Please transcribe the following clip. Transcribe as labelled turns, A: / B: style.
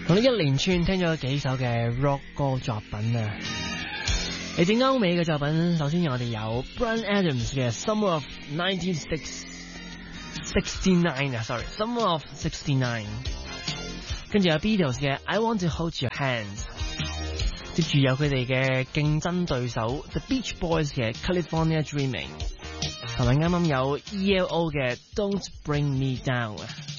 A: 我哋一連串聽咗幾首嘅 rock 歌作品啊，嚟自歐美嘅作品。首先我哋有 Bryan Adams 嘅 Summer of 1969 啊 ，Summer of 69。跟住有 Beatles 嘅 I Want to Hold Your Hands。接住有佢哋嘅競爭對手 The Beach Boys 嘅 California Dreaming， 同埋啱啱有 ELO 嘅 Don't Bring Me Down 啊。